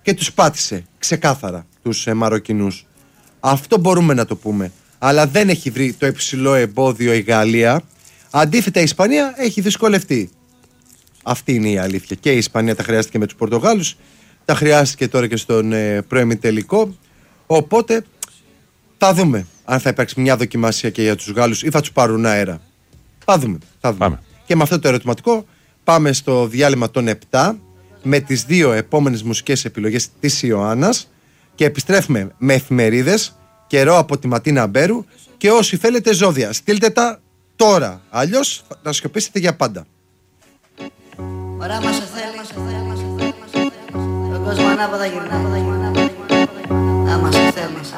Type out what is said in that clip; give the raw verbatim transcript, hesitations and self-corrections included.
και τους πάτησε ξεκάθαρα τους ε, Μαροκινούς. Αυτό μπορούμε να το πούμε. Αλλά δεν έχει βρει το υψηλό εμπόδιο η Γαλλία. Αντίθετα, η Ισπανία έχει δυσκολευτεί. Αυτή είναι η αλήθεια. Και η Ισπανία τα χρειάστηκε με τους Πορτογάλους, τα χρειάστηκε τώρα και στον ε, προημιτελικό. Οπότε θα δούμε αν θα υπάρξει μια δοκιμασία και για τους Γάλλους ή θα τους πάρουν αέρα. Θα δούμε. Θα δούμε. Πάμε. Και με αυτό το ερωτηματικό πάμε στο διάλειμμα των επτά με τις δύο επόμενες μουσικές επιλογές της Ιωάννας και επιστρέφουμε με εφημερίδες, καιρό από τη Ματίνα Μπέρου και όσοι θέλετε ζώδια. Στείλτε τα τώρα. Αλλιώς θα σιωπήσετε για πάντα. Ωραία μας θέλει, τον κόσμο ανάποδα γυρνά, άμα σε θέλει.